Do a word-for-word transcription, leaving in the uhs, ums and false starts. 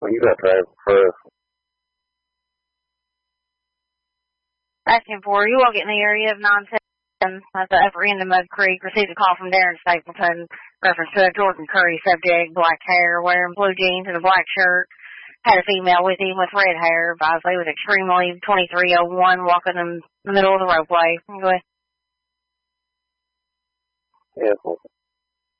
What you got driving for us? Asking for you. Walk in the area of nine ten at the upper end of Mud Creek. Received a call from Darren Stapleton. Reference to a Jordan Curry subject. Black hair, wearing blue jeans and a black shirt. Had a female with him with red hair. Advised he was extremely twenty-three oh one, walking in the middle of the roadway. Go ahead. Yeah,